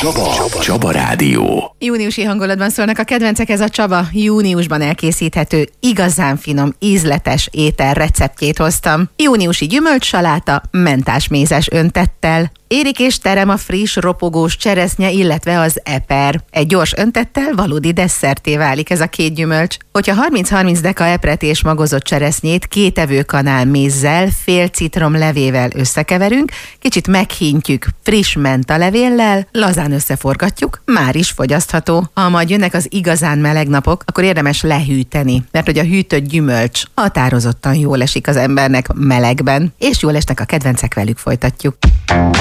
Csaba Rádió. Júniusi hangulatban szólnak a kedvencek, ez a Csaba júniusban elkészíthető, igazán finom, ízletes étel receptjét hoztam. Júniusi gyümölcssaláta, mentásmézes öntettel. Érik és terem a friss, ropogós cseresznye, illetve az eper. Egy gyors öntettel valódi desszertté válik ez a két gyümölcs. Hogyha 30-30 deka epret és magozott cseresznyét 2 evőkanál mézzel, fél citrom levével összekeverünk, kicsit meghíntjük friss mentalevéllel, lazán összeforgatjuk, már is fogyasztható. Ha majd jönnek az igazán meleg napok, akkor érdemes lehűteni, mert hogy a hűtött gyümölcs határozottan jól esik az embernek melegben, és jól esnek a kedvencek, velük folytatjuk.